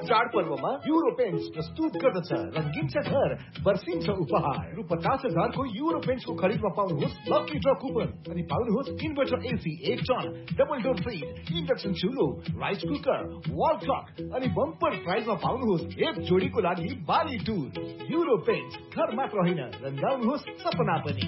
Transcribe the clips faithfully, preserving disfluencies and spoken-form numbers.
चाडपर्वमा euro paints प्रस्तुत गर्दछ रंगीन छ घर बर्सिन्छ उपहार रु पचास हजारको युरो पेन्ट्सको खरिदमा पाउनुहोस् लकी ड्र कुपन अनि पाउनुहोस् इन्भर्टर एसी एक ton double door fridge induction चुलो rice cooker wall clock अनि बम्पर प्राइजमा पाउनुहोस् एक जोडीको लागि बाली टुर युरो पेन्ट्स घर मात्र होइन रंगाउनुहोस् सपना पनि।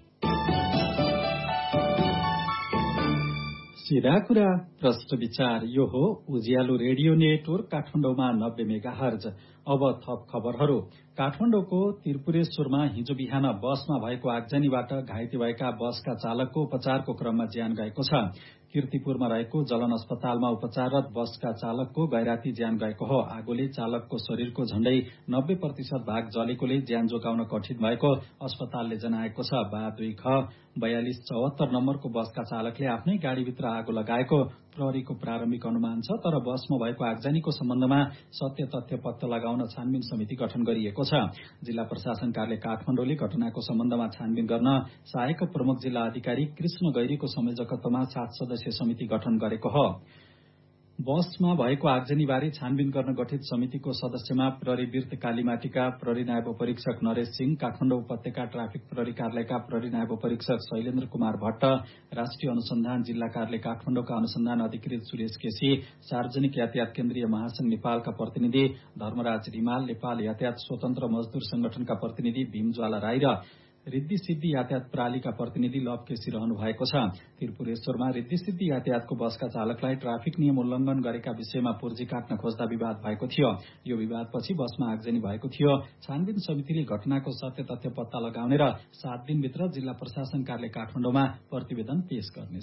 सीधा कुरा प्रश्न विचार यो हो उज्यालो रेडियो नेटवर्क काठमाडौँमा नब्बे मेगा हर्ज। अब थप खबरहरू। काठमाडौँको त्रिपुरेश्वरमा हिजो बिहान बसमा भएको आगजनीबाट घाइते भएका बसका चालकको उपचारको क्रममा ज्यान गएको छ। कीर्तिपुरमा रहेको जलन अस्पतालमा उपचाररत बसका चालकको गैराती ज्यान गएको हो। आगोले चालकको शरीरको झण्डै नब्बे प्रतिशत भाग जलेकोले ज्यान जोगाउन कठिन भएको अस्पतालले जनाएको छ। बा दुई ख बयालिस चौहत्तर नम्बरको बसका चालकले आफ्नै गाड़ीभित्र आगो लगाएको प्रहरीको प्रारम्भिक अनुमान छ। तर बसमा भएको आगजनीको सम्बन्धमा सत्य तथ्य पत्ता लगाउन छानबिन समिति गठन गरिएको छ। जिल्ला प्रशासन कार्यालय काठमाडौँले घटनाको सम्बन्धमा छानबिन गर्न सहायक प्रमुख जिल्ला अधिकारी कृष्ण गैरीको संयोजकत्वमा सात सदस्यीय समिति गठन गरेको हो। बसमा भएको आगजनीबारे छानबिन गर्न गठित समितिको सदस्यमा प्रहरी वीर कालीमाटीका प्रहरी नायब परीक्षक नरेश सिंह, काठमाडौँ उपत्यका ट्राफिक प्रहरी कार्यालयका प्रहरी नायब परीक्षक शैलेन्द्र कुमार भट्ट, राष्ट्रिय अनुसन्धान जिल्ला कार्यालय काठमाडौँका अनुसन्धान अधिकृत सुरेश केसी, सार्वजनिक यातायात केन्द्रीय महासंघ नेपालका प्रतिनिधि धर्मराज रिमाल, नेपाल यातायात स्वतन्त्र मजदूर संगठनका प्रतिनिधि भीमज्वाला राई र रिद्धि सिद्धि यातायात प्रणालीका प्रतिनिधि लव केसी रहनु भएको छ। त्रिपुरेश्वरमा रिद्धि सिद्धि यातायातको बसका चालकलाई ट्राफिक नियम उल्लंघन गरेका विषयमा पूर्जी काट्न खोज्दा विवाद भएको थियो। यो विवादपछि बसमा आगजनी भएको थियो। छानबिन समितिले घटनाको सत्य तथ्य पत्ता लगाउने र सात दिनभित्र जिल्ला प्रशासन कार्यालय काठमाडौँमा प्रतिवेदन पेश गर्नेछ।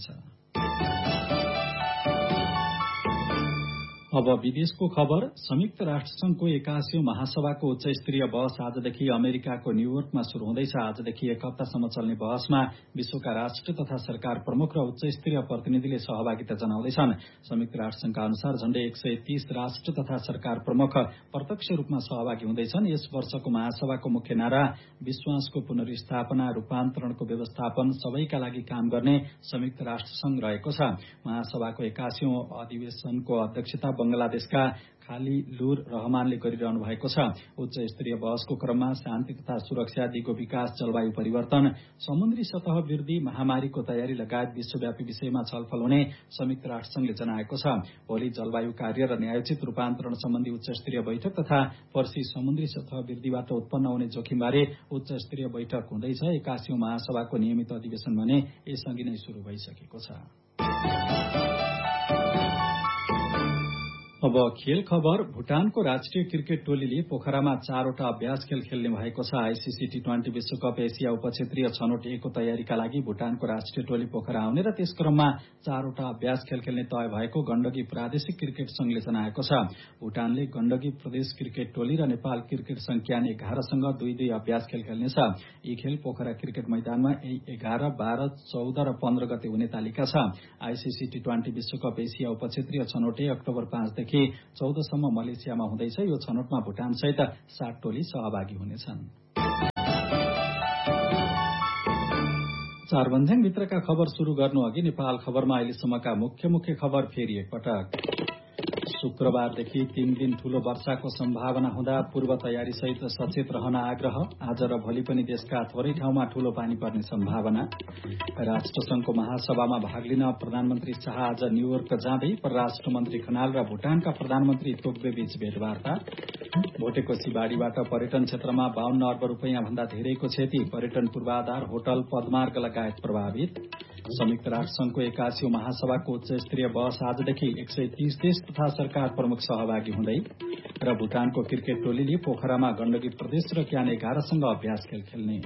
अब विदेशको खबर। संयुक्त राष्ट्र संघको एकासीौं महासभाको उच्च स्तरीय बहस आजदेखि अमेरिकाको न्यूयोर्कमा शुरू हुँदैछ। आजदेखि एक हप्तासम्म चल्ने बहसमा विश्वका राष्ट्र तथा सरकार प्रमुख र उच्च स्तरीय प्रतिनिधिले सहभागिता जनाउँदैछन्। संयुक्त राष्ट्र संघका अनुसार झण्डै एक सय तीस राष्ट्र तथा सरकार प्रमुख प्रत्यक्ष रूपमा सहभागी हुँदैछन्। यस वर्षको महासभाको मुख्य नारा विश्वासको पुनर्स्थापना, रूपान्तरणको व्यवस्थापन, सबैका लागि काम गर्ने संयुक्त राष्ट्र संघ रहेको छ। महासभाको एकासीौं अधिवेशनको अध्यक्षता बंगलादेशका खालिलुर रहमानले गरिरहनु भएको छ। उच्च स्तरीय बहसको क्रममा शान्ति तथा सुरक्षा, दिगो विकास, जलवायु परिवर्तन, समुद्री सतह वृद्धि, महामारीको तयारी लगायत विश्वव्यापी विषयमा छलफल हुने संयुक्त राष्ट्र संघले जनाएको छ। भोलि जलवायु कार्य र न्यायोचित रूपान्तरण सम्बन्धी उच्च स्तरीय बैठक तथा पर्सि समुद्री सतह वृद्धिबाट उत्पन्न हुने जोखिमबारे उच्च स्तरीय बैठक हुँदैछ। एकासीौं महासभाको नियमित अधिवेशन भने यसअघि नै शुरू भइसकेको छ। अब खेल खबर। भूटानको राष्ट्रिय क्रिकेट टोलीले पोखरामा चारवटा अभ्यास खेल खेल्ने भएको छ। आईसीसी टी ट्वेन्टी विश्वकप एसिया उपक्षेत्रीय छनौट एकको तयारीका लागि भूटानको राष्ट्रिय टोली पोखरा आउने र त्यस क्रममा चारवटा अभ्यास खेल खेल्ने तय भएको गण्डकी प्रादेशिक क्रिकेट संघले जनाएको छ। भूटानले गण्डकी प्रदेश क्रिकेट टोली र नेपाल क्रिकेट संघ क्यान एघारसँग दुई दुई अभ्यास खेल खेल्नेछ। यी खेल पोखरा क्रिकेट मैदानमा एघार, बाह्र, चौध र पन्ध्र गते हुने तालिका छ। आईसीसी टी ट्वेन्टी विश्वकप एसिया उपक्षेत्रीय छनौट अक्टोबर पाँचदेखि चौधसम्म मलेसियामा हुँदैछ। यो छनौटमा भूटान सहित सात टोली सहभागी हुनेछन्। चारभन्ज्याङ भित्रका खबर शुरू गर्नु अघि नेपाल खबरमा अहिलेसम्मका मुख्य मुख्य खबर फेरि एकपटक। शुक्रबारदेखि तीन दिन ठूलो वर्षाको सम्भावना हुँदा पूर्व तयारी सहित सचेत रहन आग्रह। आज र भोलि पनि देशका थोरै ठाउँमा ठूलो पानी पर्ने सम्भावना। राष्ट्रसंघको महासभामा भाग लिन प्रधानमन्त्री शाह आज न्यूयोर्क जाँदै परराष्ट्र मन्त्री खनाल र भूटानका प्रधानमन्त्री तोग्बे बीच भेटवार्ता। भोटेकोशी बाढ़ीबाट पर्यटन क्षेत्रमा बाहन्न अर्ब रूपियाँ भन्दा धेरैको क्षति। पर्यटन पूर्वाधार, होटल, पदमार्ग लगायत प्रभावित। संयुक्त राष्ट्र संघको एकासीौं महासभाको उच्च स्तरीय बहस आजदेखि एक सय तीस देश तथा सरकार प्रमुख सहभागी हुँदै र भूटानको क्रिकेट टोलीले पोखरामा गण्डकी प्रदेश र क्यान एघारसँग अभ्यास खेल खेल्ने।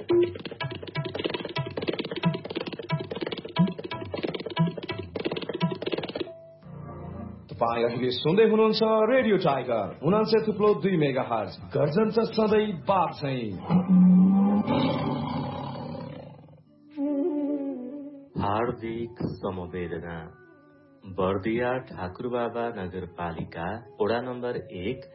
तपाईँ अहिले सुन्दै हुनुहुन्छ रेडियो टाइगर उनान्सय थुप्रो दुई मेगा हर्ज। गर्जन छ सधैँ बाप चाहिँ। हार्दिक समवेदना। बर्दिया ठाकुरबाबा नगरपालिका वडा नम्बर एक